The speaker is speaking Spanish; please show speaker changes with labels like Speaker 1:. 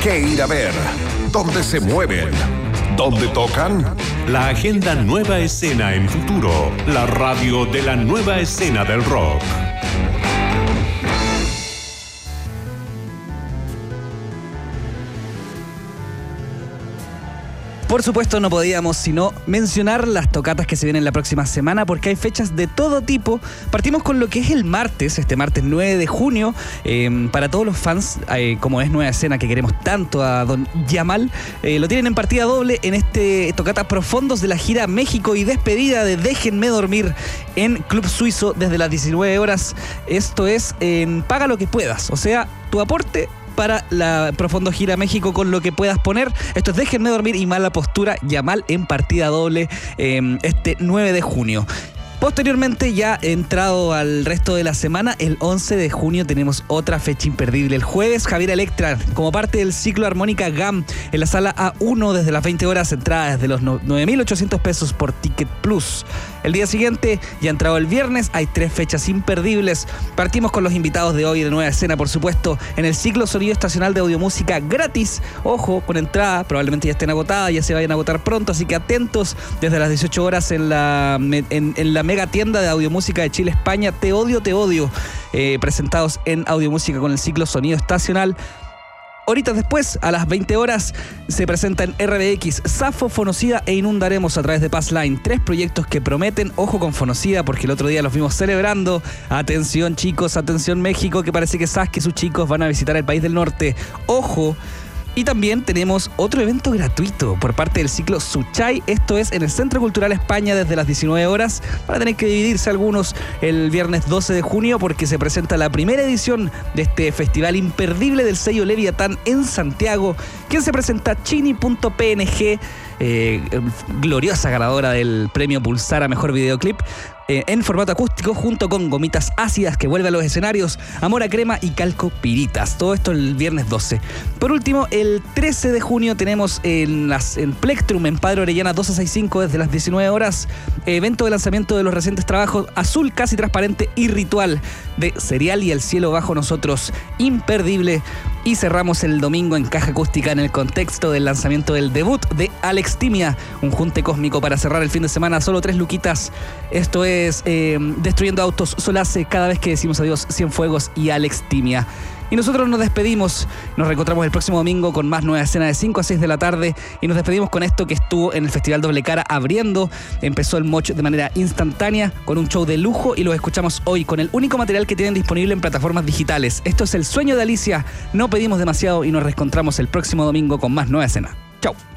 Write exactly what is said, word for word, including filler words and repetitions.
Speaker 1: qué ir a ver, dónde se mueven, dónde tocan.
Speaker 2: La agenda Nueva Escena en Futuro, la radio de la nueva escena del rock.
Speaker 3: Por supuesto, no podíamos sino mencionar las tocatas que se vienen la próxima semana, porque hay fechas de todo tipo. Partimos con lo que es el martes, este martes nueve de junio, eh, para todos los fans, eh, como es Nueva Escena, que queremos tanto a don Yamal, eh, lo tienen en partida doble en este tocata profundos de la gira México y despedida de Déjenme Dormir en Club Suizo desde las diecinueve horas. Esto es en Paga lo que puedas, o sea, tu aporte para la Profundo Gira México con lo que puedas poner. Esto es Déjenme Dormir y Mala Postura, Yamal en partida doble eh, este nueve de junio. Posteriormente, ya entrado al resto de la semana, el once de junio tenemos otra fecha imperdible. El jueves, Javier Electra, como parte del ciclo Armónica G A M, en la sala A uno desde las veinte horas, entrada desde los nueve mil ochocientos pesos por Ticket Plus. El día siguiente, ya entrado el viernes, hay tres fechas imperdibles. Partimos con los invitados de hoy de Nueva Escena, por supuesto, en el ciclo Sonido Estacional de Audiomúsica gratis. Ojo, con entrada, probablemente ya estén agotadas, ya se vayan a agotar pronto, así que atentos desde las dieciocho horas en la, en, en la mega tienda de Audiomúsica de Chile, España. Te odio, te odio, eh, presentados en Audiomúsica con el ciclo Sonido Estacional. Horitas después, a las veinte horas, se presentan R B X, Safo, Fonocida e Inundaremos a través de Passline. Tres proyectos que prometen. Ojo con Fonocida, porque el otro día los vimos celebrando. Atención, chicos, atención, México, que parece que Sasuke y sus chicos van a visitar el país del norte. Ojo. Y también tenemos otro evento gratuito por parte del ciclo Suchay. Esto es en el Centro Cultural España desde las diecinueve horas. Van a tener que dividirse algunos el viernes doce de junio porque se presenta la primera edición de este festival imperdible del sello Leviatán en Santiago. ¿Quién se presenta? Chini punto P N G, eh, gloriosa ganadora del premio Pulsar a Mejor Videoclip. Eh, en formato acústico, junto con Gomitas Ácidas, que vuelve a los escenarios, Amor a Crema y Calco Piritas. Todo esto el viernes doce. Por último, el trece de junio tenemos en, las, en Plectrum, en Padre Orellana doscientos sesenta y cinco, desde las diecinueve horas, evento de lanzamiento de los recientes trabajos Azul Casi Transparente y Ritual de Serial y El Cielo Bajo Nosotros. Imperdible. Y cerramos el domingo en Caja Acústica en el contexto del lanzamiento del debut de Alex Timia, un junte cósmico para cerrar el fin de semana. Solo tres luquitas. Esto es eh, Destruyendo Autos, Solace, Cada Vez que Decimos Adiós, Cienfuegos y Alex Timia. Y nosotros nos despedimos, nos reencontramos el próximo domingo con más Nueva Escena de cinco a seis de la tarde y nos despedimos con esto que estuvo en el Festival Doble Cara abriendo. Empezó el moch de manera instantánea con un show de lujo y los escuchamos hoy con el único material que tienen disponible en plataformas digitales. Esto es El Sueño de Alicia, no pedimos demasiado y nos reencontramos el próximo domingo con más Nueva Escena. Chau.